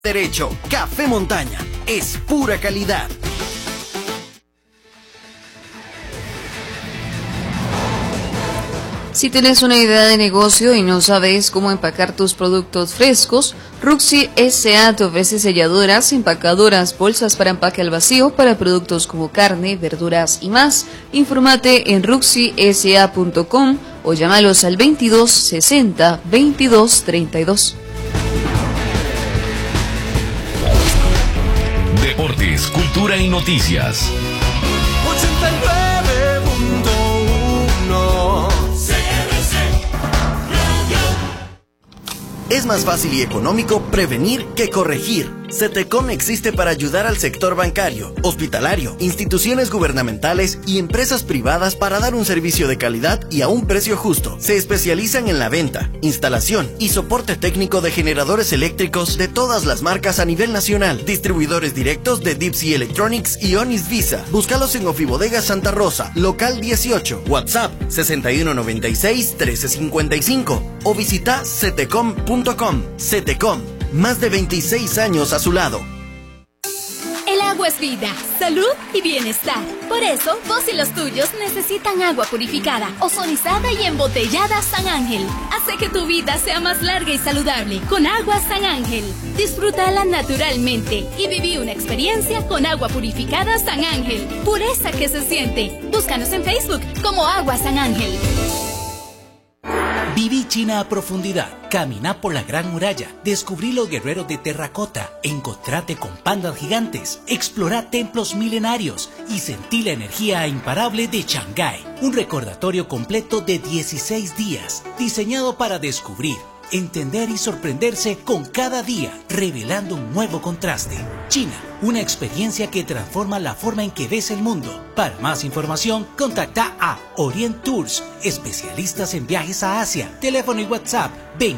Derecho, Café Montaña, es pura calidad. Si tienes una idea de negocio y no sabes cómo empacar tus productos frescos, Ruxy S.A. te ofrece selladoras, empacadoras, bolsas para empaque al vacío para productos como carne, verduras y más. Infórmate en ruxysa.com o llámalos al 22 60 22 32. Deportes, cultura y noticias. 89.1 Es más fácil y económico prevenir que corregir. CETECOM existe para ayudar al sector bancario, hospitalario, instituciones gubernamentales y empresas privadas para dar un servicio de calidad y a un precio justo. Se especializan en la venta, instalación y soporte técnico de generadores eléctricos de todas las marcas a nivel nacional. Distribuidores directos de Deep Sea Electronics y Onis Visa. Búscalos en Ofibodega Santa Rosa, local 18, WhatsApp 6196-1355 o visita cetecom.com. CETECOM. Más de 26 años a su lado. El agua es vida, salud y bienestar. Por eso, vos y los tuyos necesitan agua purificada, ozonizada y embotellada San Ángel. Hace que tu vida sea más larga y saludable con agua San Ángel. Disfrútala naturalmente y viví una experiencia con agua purificada San Ángel. Pureza que se siente. Búscanos en Facebook como Agua San Ángel. Viví China a profundidad, caminá por la Gran Muralla, descubrí los guerreros de terracota, encontrate con pandas gigantes, explorá templos milenarios y sentí la energía imparable de Shanghái. Un recordatorio completo de 16 días, diseñado para descubrir, entender y sorprenderse con cada día, revelando un nuevo contraste. China, una experiencia que transforma la forma en que ves el mundo. Para más información, contacta a Orient Tours, especialistas en viajes a Asia. Teléfono y WhatsApp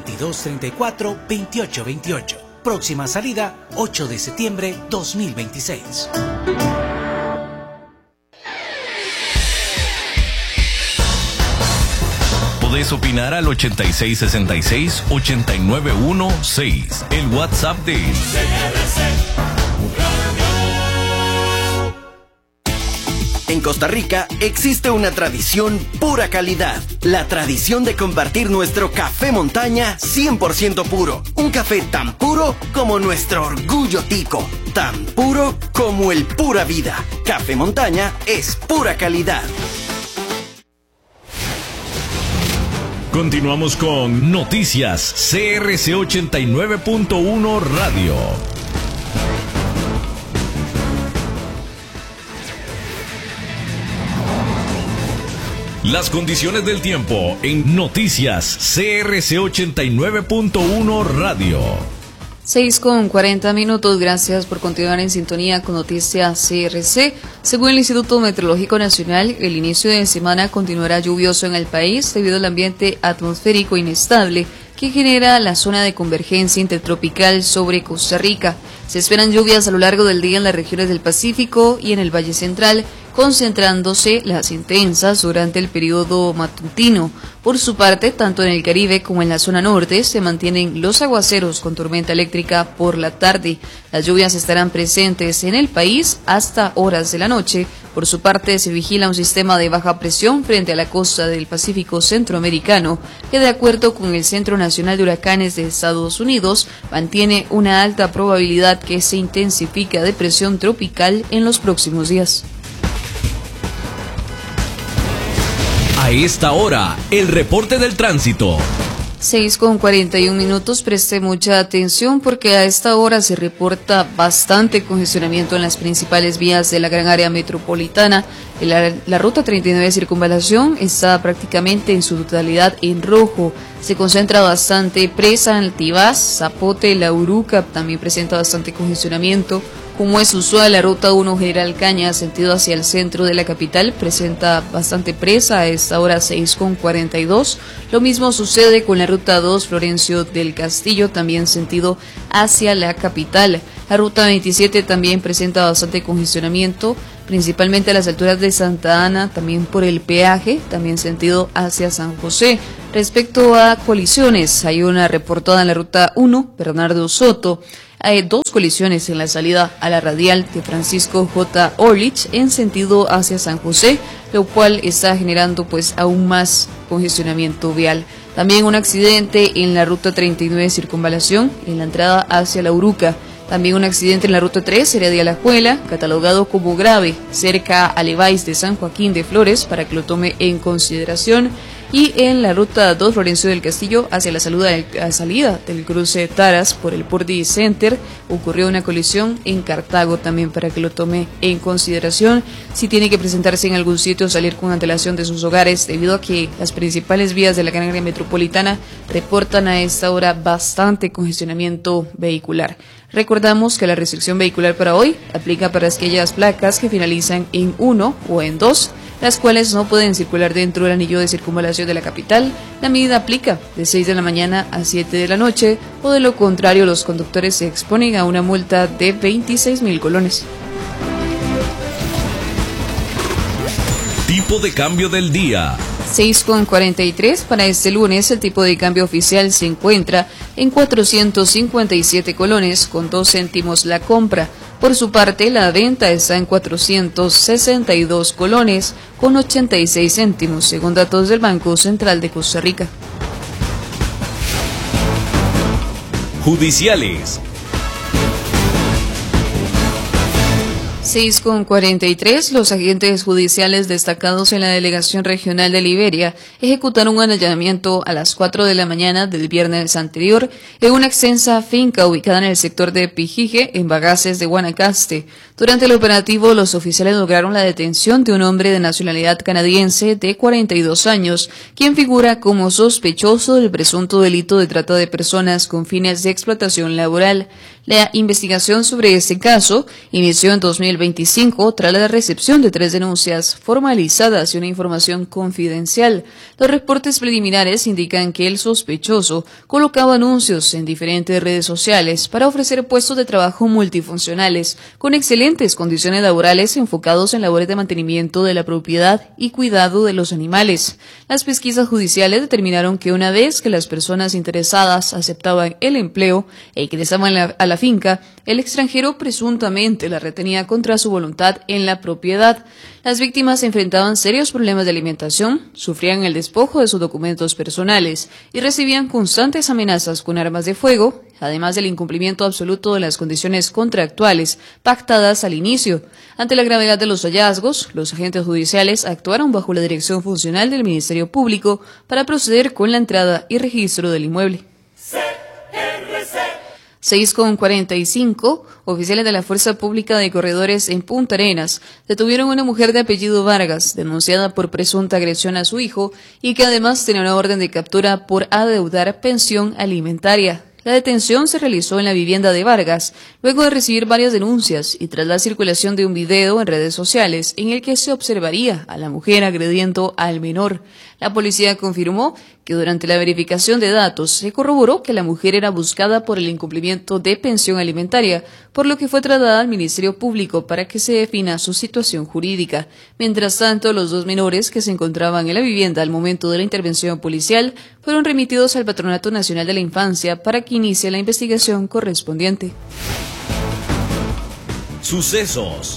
2234-2828. Próxima salida, 8 de septiembre 2026. Podés opinar al 8666-89116, el WhatsApp de En Costa Rica existe una tradición pura calidad. La tradición de compartir nuestro café montaña 100% puro. Un café tan puro como nuestro orgullo tico. Tan puro como el pura vida. Café montaña es pura calidad. Continuamos con Noticias CRC 89.1 Radio. Las condiciones del tiempo en Noticias CRC 89.1 Radio. 6:40. Gracias por continuar en sintonía con Noticias CRC. Según el Instituto Meteorológico Nacional, el inicio de semana continuará lluvioso en el país debido al ambiente atmosférico inestable que genera la zona de convergencia intertropical sobre Costa Rica. Se esperan lluvias a lo largo del día en las regiones del Pacífico y en el Valle Central, concentrándose las intensas durante el periodo matutino. Por su parte, tanto en el Caribe como en la zona norte se mantienen los aguaceros con tormenta eléctrica por la tarde. Las lluvias estarán presentes en el país hasta horas de la noche. Por su parte, se vigila un sistema de baja presión frente a la costa del Pacífico centroamericano, que de acuerdo con el Centro Nacional de Huracanes de Estados Unidos, mantiene una alta probabilidad que se intensifique a depresión tropical en los próximos días. A esta hora, el reporte del tránsito. 6:41. Preste mucha atención porque a esta hora se reporta bastante congestionamiento en las principales vías de la gran área metropolitana. La ruta 39 de circunvalación está prácticamente en su totalidad en rojo. Se concentra bastante Presa, Altibás, Zapote, La Uruca también presenta bastante congestionamiento. Como es usual, la ruta 1 General Cañas, sentido hacia el centro de la capital, presenta bastante presa a esta hora 6:42. Lo mismo sucede con la ruta 2 Florencio del Castillo, también sentido hacia la capital. La ruta 27 también presenta bastante congestionamiento, principalmente a las alturas de Santa Ana, también por el peaje, también sentido hacia San José. Respecto a colisiones, hay una reportada en la ruta 1 Bernardo Soto. Hay 2 colisiones en la salida a la radial de Francisco J. Orlich en sentido hacia San José, lo cual está generando pues aún más congestionamiento vial. También un accidente en la ruta 39 de circunvalación en la entrada hacia La Uruca. También un accidente en la ruta 3, Heredia-Alajuela, catalogado como grave, cerca a Leváis de San Joaquín de Flores, para que lo tome en consideración. Y en la ruta 2, Florencio del Castillo, hacia la salida del cruce Taras por el Pordi Center, ocurrió una colisión en Cartago también, para que lo tome en consideración. Si tiene que presentarse en algún sitio, salir con antelación de sus hogares, debido a que las principales vías de la gran área metropolitana reportan a esta hora bastante congestionamiento vehicular. Recordamos que la restricción vehicular para hoy aplica para aquellas placas que finalizan en 1 o en 2, las cuales no pueden circular dentro del anillo de circunvalación de la capital. La medida aplica de 6 de la mañana a 7 de la noche, o de lo contrario los conductores se exponen a una multa de 26,000 colones. Tipo de cambio del día. 6,43 para este lunes. El tipo de cambio oficial se encuentra en 457 colones con 2 céntimos la compra. Por su parte, la venta está en 462 colones con 86 céntimos, según datos del Banco Central de Costa Rica. Judiciales. 6,43. Los agentes judiciales destacados en la Delegación Regional de Liberia ejecutaron un allanamiento a las 4 de la mañana del viernes anterior en una extensa finca ubicada en el sector de Pijije, en Bagaces de Guanacaste. Durante el operativo, los oficiales lograron la detención de un hombre de nacionalidad canadiense de 42 años, quien figura como sospechoso del presunto delito de trata de personas con fines de explotación laboral. La investigación sobre este caso inició en 2025 tras la recepción de 3 denuncias formalizadas y una información confidencial. Los reportes preliminares indican que el sospechoso colocaba anuncios en diferentes redes sociales para ofrecer puestos de trabajo multifuncionales con excelentes condiciones laborales enfocados en labores de mantenimiento de la propiedad y cuidado de los animales. Las pesquisas judiciales determinaron que una vez que las personas interesadas aceptaban el empleo e ingresaban a la finca, el extranjero presuntamente la retenía contra su voluntad en la propiedad. Las víctimas enfrentaban serios problemas de alimentación, sufrían el despojo de sus documentos personales y recibían constantes amenazas con armas de fuego, además del incumplimiento absoluto de las condiciones contractuales pactadas al inicio. Ante la gravedad de los hallazgos, los agentes judiciales actuaron bajo la dirección funcional del Ministerio Público para proceder con la entrada y registro del inmueble. 6,45. Oficiales de la Fuerza Pública de Corredores en Punta Arenas detuvieron a una mujer de apellido Vargas, denunciada por presunta agresión a su hijo y que además tenía una orden de captura por adeudar pensión alimentaria. La detención se realizó en la vivienda de Vargas, luego de recibir varias denuncias y tras la circulación de un video en redes sociales en el que se observaría a la mujer agrediendo al menor. La policía confirmó que durante la verificación de datos se corroboró que la mujer era buscada por el incumplimiento de pensión alimentaria, por lo que fue trasladada al Ministerio Público para que se defina su situación jurídica. Mientras tanto, los 2 menores que se encontraban en la vivienda al momento de la intervención policial fueron remitidos al Patronato Nacional de la Infancia para que inicie la investigación correspondiente. Sucesos.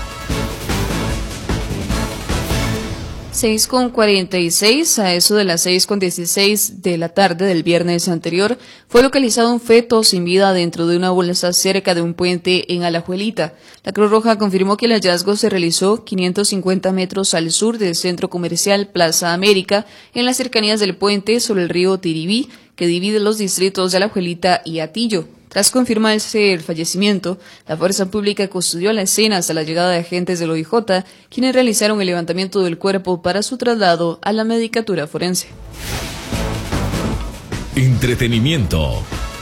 6,46. A eso de las 6,16 de la tarde del viernes anterior, fue localizado un feto sin vida dentro de una bolsa cerca de un puente en Alajuelita. La Cruz Roja confirmó que el hallazgo se realizó 550 metros al sur del centro comercial Plaza América, en las cercanías del puente sobre el río Tiribí, que divide los distritos de Alajuelita y Atillo. Tras confirmarse el fallecimiento, la Fuerza Pública custodió la escena hasta la llegada de agentes del OIJ, quienes realizaron el levantamiento del cuerpo para su traslado a la medicatura forense. Entretenimiento.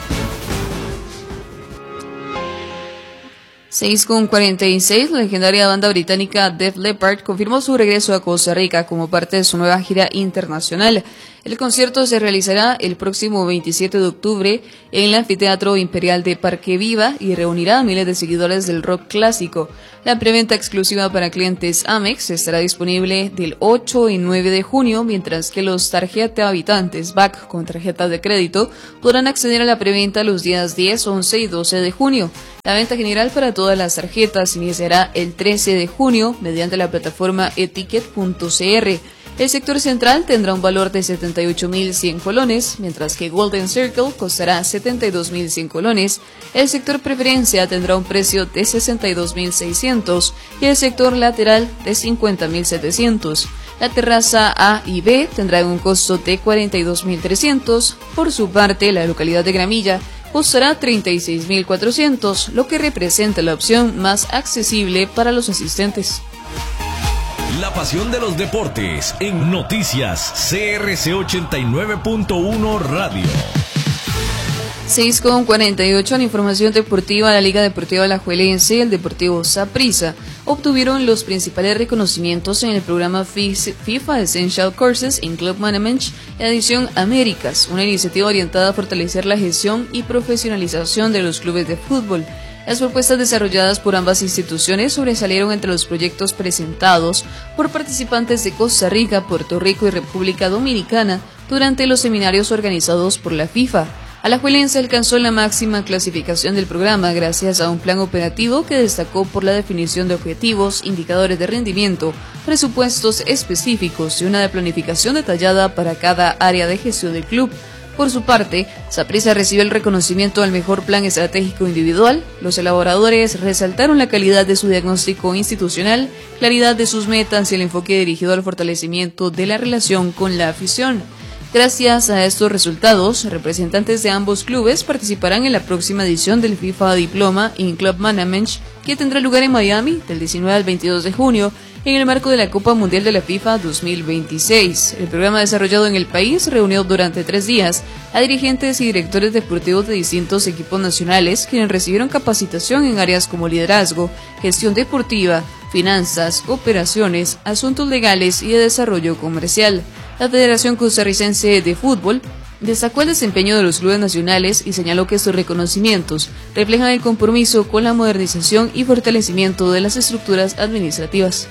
6,46. La legendaria banda británica Def Leppard confirmó su regreso a Costa Rica como parte de su nueva gira internacional. El concierto se realizará el próximo 27 de octubre en el Anfiteatro Imperial de Parque Viva y reunirá a miles de seguidores del rock clásico. La preventa exclusiva para clientes Amex estará disponible del 8 y 9 de junio, mientras que los tarjeta habitantes BAC con tarjetas de crédito podrán acceder a la preventa los días 10, 11 y 12 de junio. La venta general para todas las tarjetas iniciará el 13 de junio mediante la plataforma eticket.cr. El sector central tendrá un valor de 78.100 colones, mientras que Golden Circle costará 72.100 colones. El sector preferencia tendrá un precio de 62.600 y el sector lateral de 50.700. La terraza A y B tendrá un costo de 42.300. Por su parte, la localidad de Gramilla costará 36.400, lo que representa la opción más accesible para los asistentes. La pasión de los deportes en Noticias CRC 89.1 Radio. 6:48 en información deportiva. La Liga Deportiva Alajuelense y el Deportivo Saprissa obtuvieron los principales reconocimientos en el programa FIFA Essential Courses in Club Management edición Américas, una iniciativa orientada a fortalecer la gestión y profesionalización de los clubes de fútbol. Las propuestas desarrolladas por ambas instituciones sobresalieron entre los proyectos presentados por participantes de Costa Rica, Puerto Rico y República Dominicana durante los seminarios organizados por la FIFA. Alajuelense alcanzó la máxima clasificación del programa gracias a un plan operativo que destacó por la definición de objetivos, indicadores de rendimiento, presupuestos específicos y una planificación detallada para cada área de gestión del club. Por su parte, Saprissa recibió el reconocimiento al mejor plan estratégico individual. Los elaboradores resaltaron la calidad de su diagnóstico institucional, claridad de sus metas y el enfoque dirigido al fortalecimiento de la relación con la afición. Gracias a estos resultados, representantes de ambos clubes participarán en la próxima edición del FIFA Diploma in Club Management, que tendrá lugar en Miami del 19 al 22 de junio, en el marco de la Copa Mundial de la FIFA 2026. El programa desarrollado en el país reunió durante 3 días a dirigentes y directores deportivos de distintos equipos nacionales, quienes recibieron capacitación en áreas como liderazgo, gestión deportiva, finanzas, operaciones, asuntos legales y de desarrollo comercial. La Federación Costarricense de Fútbol destacó el desempeño de los clubes nacionales y señaló que estos reconocimientos reflejan el compromiso con la modernización y fortalecimiento de las estructuras administrativas.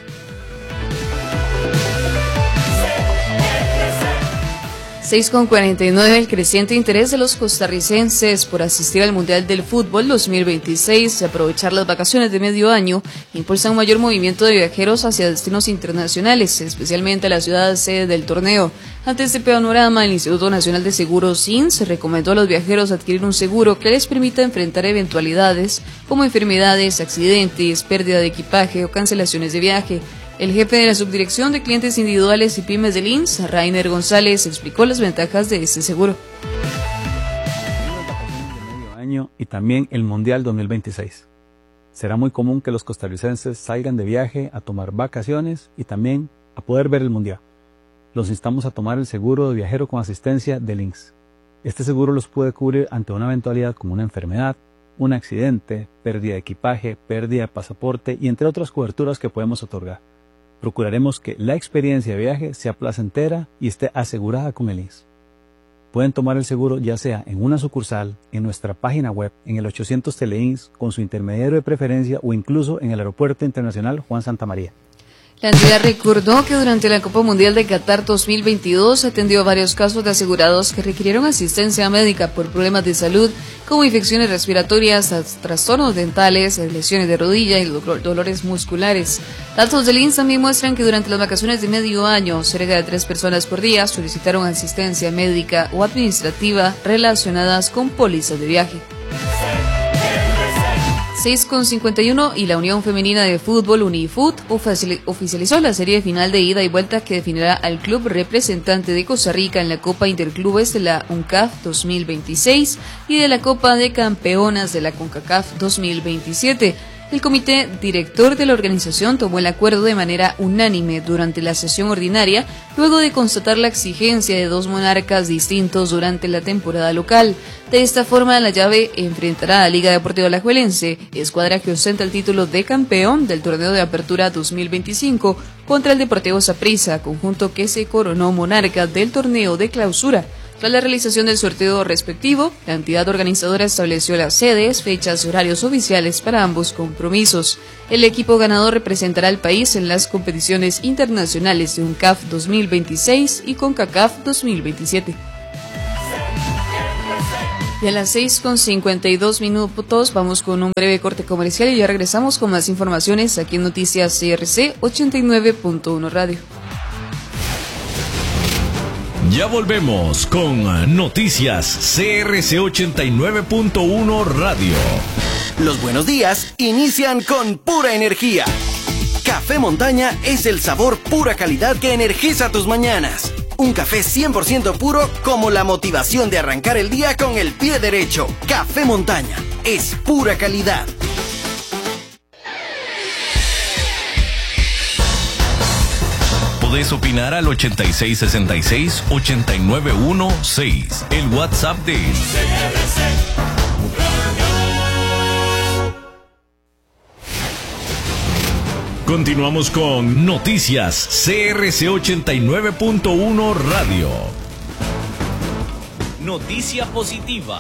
6:49 el creciente interés de los costarricenses por asistir al Mundial del Fútbol 2026 y aprovechar las vacaciones de medio año impulsa un mayor movimiento de viajeros hacia destinos internacionales, especialmente a la ciudad sede del torneo. Ante este panorama, el Instituto Nacional de Seguros INS recomendó a los viajeros adquirir un seguro que les permita enfrentar eventualidades como enfermedades, accidentes, pérdida de equipaje o cancelaciones de viaje. El jefe de la Subdirección de Clientes Individuales y Pymes del INS, Rainer González, explicó las ventajas de este seguro. Año y también el Mundial 2026. Será muy común que los costarricenses salgan de viaje a tomar vacaciones y también a poder ver el Mundial. Los instamos a tomar el seguro de viajero con asistencia del INS. Este seguro los puede cubrir ante una eventualidad como una enfermedad, un accidente, pérdida de equipaje, pérdida de pasaporte y entre otras coberturas que podemos otorgar. Procuraremos que la experiencia de viaje sea placentera y esté asegurada con el INS. Pueden tomar el seguro ya sea en una sucursal, en nuestra página web, en el 800 Teleins, con su intermediario de preferencia o incluso en el Aeropuerto Internacional Juan Santamaría. La entidad recordó que durante la Copa Mundial de Qatar 2022 atendió a varios casos de asegurados que requirieron asistencia médica por problemas de salud como infecciones respiratorias, trastornos dentales, lesiones de rodilla y dolores musculares. Datos del INS también muestran que durante las vacaciones de medio año, cerca de 3 personas por día solicitaron asistencia médica o administrativa relacionadas con pólizas de viaje. 6:51 y la Unión Femenina de Fútbol Unifut oficializó la serie final de ida y vuelta que definirá al club representante de Costa Rica en la Copa Interclubes de la UNCAF 2026 y de la Copa de Campeonas de la CONCACAF 2027. El comité director de la organización tomó el acuerdo de manera unánime durante la sesión ordinaria, luego de constatar la exigencia de dos monarcas distintos durante la temporada local. De esta forma, la llave enfrentará a la Liga Deportiva Alajuelense, escuadra que ostenta el título de campeón del torneo de apertura 2025, contra el Deportivo Saprissa, conjunto que se coronó monarca del torneo de clausura. Tras la realización del sorteo respectivo, la entidad organizadora estableció las sedes, fechas y horarios oficiales para ambos compromisos. El equipo ganador representará al país en las competiciones internacionales de UNCAF 2026 y CONCACAF 2027. Y a las 6:52 vamos con un breve corte comercial y ya regresamos con más informaciones aquí en Noticias CRC 89.1 Radio. Ya volvemos con Noticias CRC 89.1 Radio. Los buenos días inician con pura energía. Café Montaña es el sabor pura calidad que energiza tus mañanas. Un café 100% puro como la motivación de arrancar el día con el pie derecho. Café Montaña es pura calidad. Podés opinar al 8666-89116, el WhatsApp de Continuamos con Noticias CRC 89.1 Radio. Noticia positiva.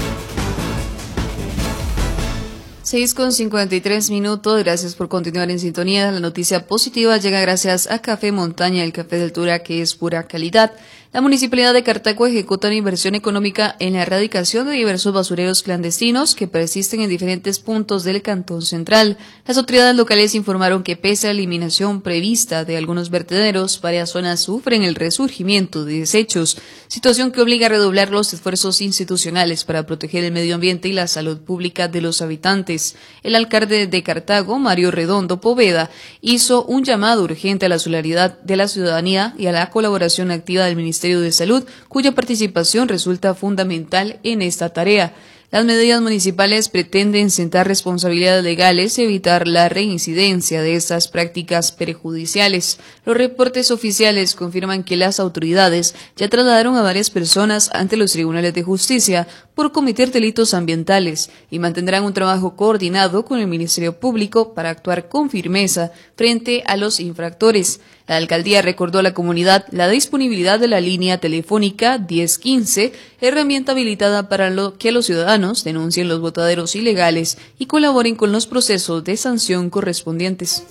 6:53, gracias por continuar en sintonía. La noticia positiva llega gracias a Café Montaña, el café del Tura que es pura calidad. La Municipalidad de Cartago ejecuta una inversión económica en la erradicación de diversos basureros clandestinos que persisten en diferentes puntos del Cantón Central. Las autoridades locales informaron que pese a la eliminación prevista de algunos vertederos, varias zonas sufren el resurgimiento de desechos, situación que obliga a redoblar los esfuerzos institucionales para proteger el medio ambiente y la salud pública de los habitantes. El alcalde de Cartago, Mario Redondo Poveda, hizo un llamado urgente a la solidaridad de la ciudadanía y a la colaboración activa del Ministerio de Salud, cuya participación resulta fundamental en esta tarea. Las medidas municipales pretenden sentar responsabilidades legales y evitar la reincidencia de estas prácticas perjudiciales. Los reportes oficiales confirman que las autoridades ya trasladaron a varias personas ante los tribunales de justicia por cometer delitos ambientales y mantendrán un trabajo coordinado con el Ministerio Público para actuar con firmeza frente a los infractores. La alcaldía recordó a la comunidad la disponibilidad de la línea telefónica 1015, herramienta habilitada para que los ciudadanos denuncien los botaderos ilegales y colaboren con los procesos de sanción correspondientes.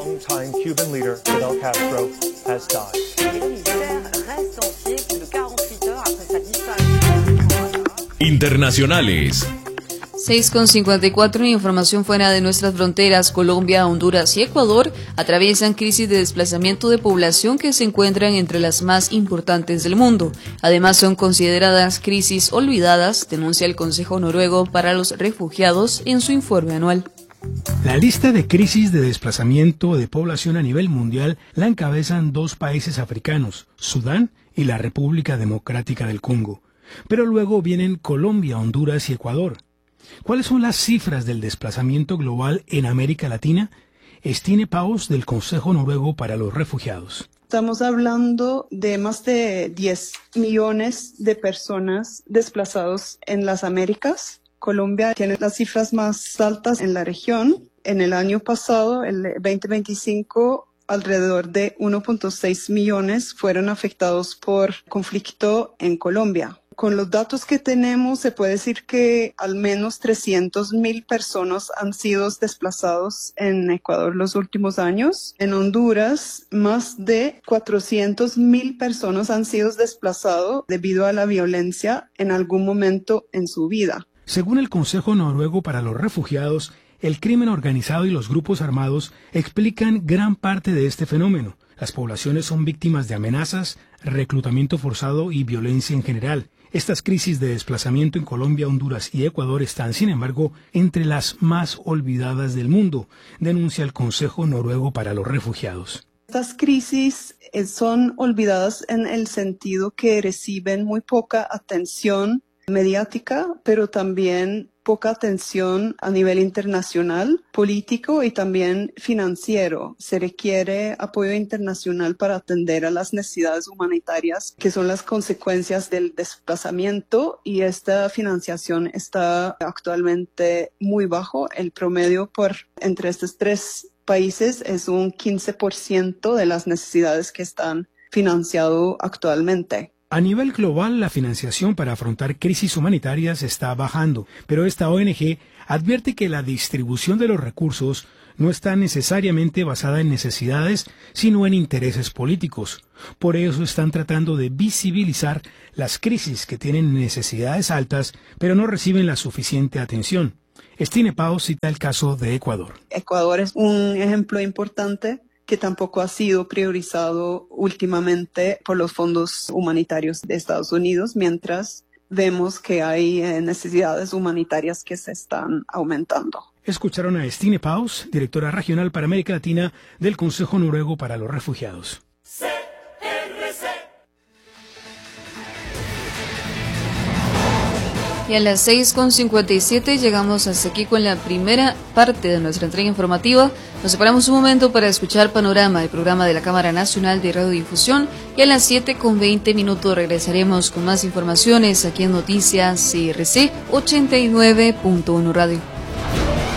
Internacionales. 6:54, información fuera de nuestras fronteras. Colombia, Honduras y Ecuador atraviesan crisis de desplazamiento de población que se encuentran entre las más importantes del mundo. Además, son consideradas crisis olvidadas, denuncia el Consejo Noruego para los Refugiados en su informe anual. La lista de crisis de desplazamiento de población a nivel mundial la encabezan dos países africanos, Sudán y la República Democrática del Congo. Pero luego vienen Colombia, Honduras y Ecuador. ¿Cuáles son las cifras del desplazamiento global en América Latina? Stine Paus, del Consejo Noruego para los Refugiados. Estamos hablando de más de 10 millones de personas desplazados en las Américas. Colombia tiene las cifras más altas en la región. En el año pasado, el 2025, alrededor de 1.6 millones fueron afectados por conflicto en Colombia. Con los datos que tenemos, se puede decir que al menos 300,000 personas han sido desplazados en Ecuador los últimos años. En Honduras, más de 400,000 personas han sido desplazadas debido a la violencia en algún momento en su vida. Según el Consejo Noruego para los Refugiados, el crimen organizado y los grupos armados explican gran parte de este fenómeno. Las poblaciones son víctimas de amenazas, reclutamiento forzado y violencia en general. Estas crisis de desplazamiento en Colombia, Honduras y Ecuador están, sin embargo, entre las más olvidadas del mundo, denuncia el Consejo Noruego para los Refugiados. Estas crisis son olvidadas en el sentido que reciben muy poca atención mediática, pero también poca atención a nivel internacional, político y también financiero. Se requiere apoyo internacional para atender a las necesidades humanitarias, que son las consecuencias del desplazamiento, y esta financiación está actualmente muy bajo. El promedio entre estos tres países es un 15% de las necesidades que están financiadas actualmente. A nivel global, la financiación para afrontar crisis humanitarias está bajando, pero esta ONG advierte que la distribución de los recursos no está necesariamente basada en necesidades, sino en intereses políticos. Por eso están tratando de visibilizar las crisis que tienen necesidades altas, pero no reciben la suficiente atención. Stine Pau cita el caso de Ecuador. Ecuador es un ejemplo importante que tampoco ha sido priorizado últimamente por los fondos humanitarios de Estados Unidos, mientras vemos que hay necesidades humanitarias que se están aumentando. Escucharon a Stine Paus, directora regional para América Latina del Consejo Noruego para los Refugiados. Y a las 6:57 llegamos hasta aquí con la primera parte de nuestra entrega informativa. Nos separamos un momento para escuchar Panorama, el programa de la Cámara Nacional de Radiodifusión, y a las 7:20 regresaremos con más informaciones aquí en Noticias CRC 89.1 Radio.